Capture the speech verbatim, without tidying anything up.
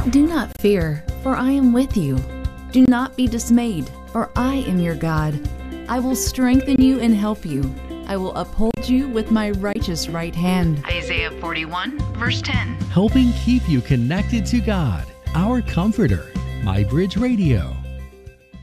Do not fear, for I am with you. Do not be dismayed, for I am your God. I will strengthen you and help you. I will uphold you with my righteous right hand. Isaiah forty-one, verse ten. Helping keep you connected to God, our comforter. My Bridge Radio.